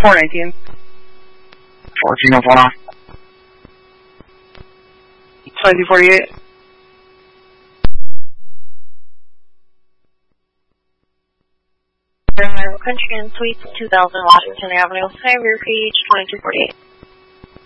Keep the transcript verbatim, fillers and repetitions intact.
four nineteen. fourteen oh four now. twenty forty-eight. Country and Suites, two thousand Washington Avenue, Cyber Page twenty-two forty-eight.